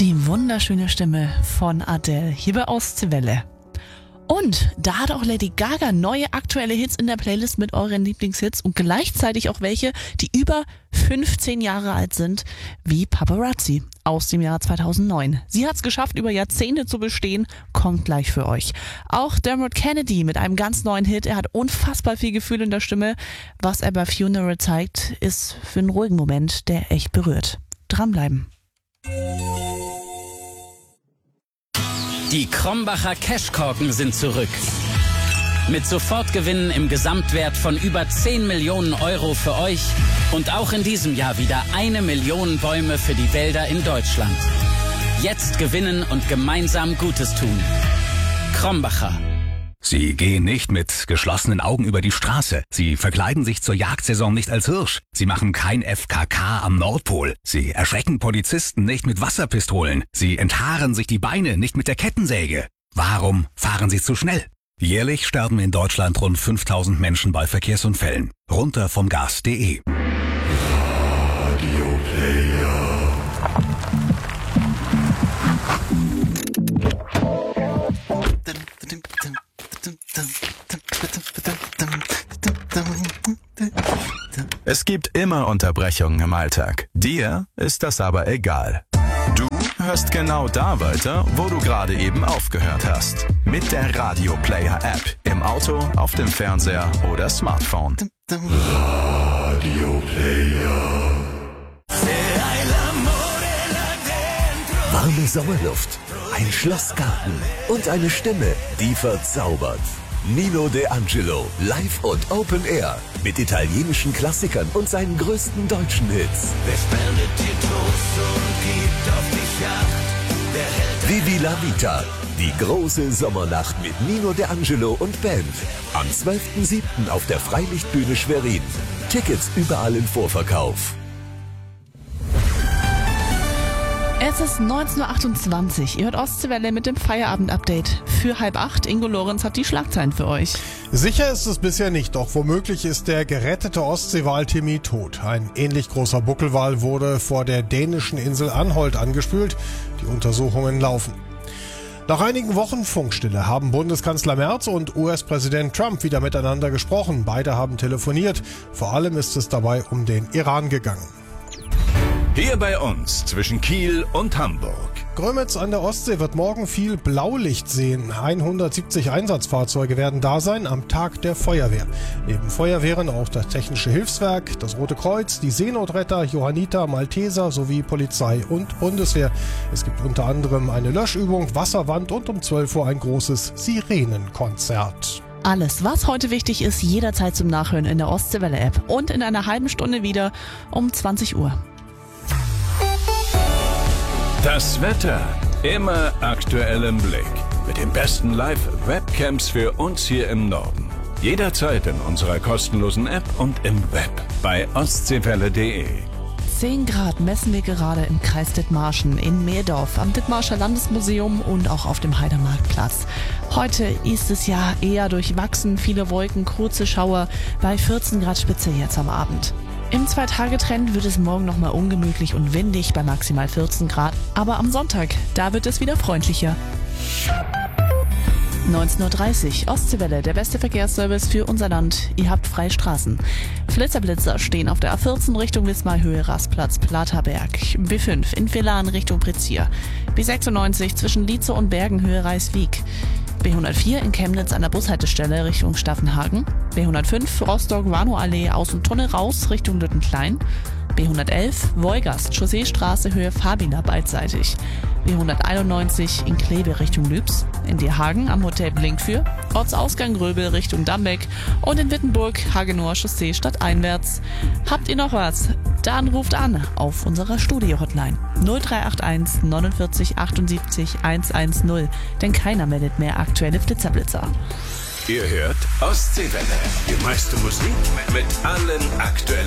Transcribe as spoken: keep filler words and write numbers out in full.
Die wunderschöne Stimme von Adele hier bei Ostseewelle. Und da hat auch Lady Gaga neue aktuelle Hits in der Playlist mit euren Lieblingshits und gleichzeitig auch welche, die über fünfzehn Jahre alt sind, wie Paparazzi aus dem Jahr zweitausendneun. Sie hat es geschafft, über Jahrzehnte zu bestehen, kommt gleich für euch. Auch Dermot Kennedy mit einem ganz neuen Hit. Er hat unfassbar viel Gefühl in der Stimme. Was er bei Funeral zeigt, ist für einen ruhigen Moment, der echt berührt. Dranbleiben. Die Krombacher Cashkorken sind zurück. Mit Sofortgewinnen im Gesamtwert von über zehn Millionen Euro für euch und auch in diesem Jahr wieder eine Million Bäume für die Wälder in Deutschland. Jetzt gewinnen und gemeinsam Gutes tun. Krombacher. Sie gehen nicht mit geschlossenen Augen über die Straße. Sie verkleiden sich zur Jagdsaison nicht als Hirsch. Sie machen kein F K K am Nordpol. Sie erschrecken Polizisten nicht mit Wasserpistolen. Sie enthaaren sich die Beine nicht mit der Kettensäge. Warum fahren Sie zu schnell? Jährlich sterben in Deutschland rund fünftausend Menschen bei Verkehrsunfällen. Runter vom Gas punkt de. Radio Player. Es gibt immer Unterbrechungen im Alltag. Dir ist das aber egal. Du hörst genau da weiter, wo du gerade eben aufgehört hast. Mit der Radio Player App. Im Auto, auf dem Fernseher oder Smartphone. Radio Player. Warme Sommerluft, ein Schlossgarten und eine Stimme, die verzaubert. Nino De Angelo, live und Open Air, mit italienischen Klassikern und seinen größten deutschen Hits. Wer spendet dir Trost und gibt auf dich Acht? Vivi la Vita, die große Sommernacht mit Nino De Angelo und Band. Am zwölften siebten auf der Freilichtbühne Schwerin. Tickets überall im Vorverkauf. Es ist neunzehn Uhr achtundzwanzig. Ihr hört Ostseewelle mit dem Feierabend-Update. Für halb acht. Ingo Lorenz hat die Schlagzeilen für euch. Sicher ist es bisher nicht, doch womöglich ist der gerettete Ostseewal-Timmy tot. Ein ähnlich großer Buckelwal wurde vor der dänischen Insel Anholt angespült. Die Untersuchungen laufen. Nach einigen Wochen Funkstille haben Bundeskanzler Merz und U S-Präsident Trump wieder miteinander gesprochen. Beide haben telefoniert. Vor allem ist es dabei um den Iran gegangen. Hier bei uns zwischen Kiel und Hamburg. Grömitz an der Ostsee wird morgen viel Blaulicht sehen. hundertsiebzig Einsatzfahrzeuge werden da sein am Tag der Feuerwehr. Neben Feuerwehren auch das Technische Hilfswerk, das Rote Kreuz, die Seenotretter, Johanniter, Malteser sowie Polizei und Bundeswehr. Es gibt unter anderem eine Löschübung, Wasserwand und um zwölf Uhr ein großes Sirenenkonzert. Alles, was heute wichtig ist, jederzeit zum Nachhören in der Ostseewelle-App und in einer halben Stunde wieder um zwanzig Uhr. Das Wetter immer aktuell im Blick. Mit den besten Live-Webcams für uns hier im Norden. Jederzeit in unserer kostenlosen App und im Web bei ostseewelle punkt de. zehn Grad messen wir gerade im Kreis Dithmarschen, in Meerdorf, am Dithmarscher Landesmuseum und auch auf dem Heidemarktplatz. Heute ist es ja eher durchwachsen, viele Wolken, kurze Schauer bei vierzehn Grad Spitze jetzt am Abend. Im Zwei-Tage-Trend wird es morgen nochmal ungemütlich und windig bei maximal vierzehn Grad. Aber am Sonntag, da wird es wieder freundlicher. neunzehn Uhr dreißig, Ostseewelle, der beste Verkehrsservice für unser Land. Ihr habt freie Straßen. Flitterblitzer stehen auf der A vierzehn Richtung Wismarhöhe, Rastplatz, Platerberg. B fünf in Villaren Richtung Prezier. B sechsundneunzig zwischen Lietze und Bergenhöhe, Reiswijk. B hundertvier in Chemnitz an der Bushaltestelle Richtung Staffenhagen. B hundertfünf Rostock-Warnow-Allee aus dem Tunnel raus Richtung Lüttenklein. B hundertelf Wolgast, Chausseestraße Höhe Fabila beidseitig. B hunderteinundneunzig in Kleve Richtung Lübs. In Dierhagen am Hotel Blinkfür. Ortsausgang Gröbel Richtung Dambeck. Und in Wittenburg Hagenower Chaussee stadteinwärts. Habt ihr noch was? Dann ruft an auf unserer Studio-Hotline null drei acht eins neunundvierzig achtundsiebzig hundertzehn, denn keiner meldet mehr aktuelle Flitzerblitzer. Ihr hört Ostseewelle. Die meiste Musik mit allen aktuellen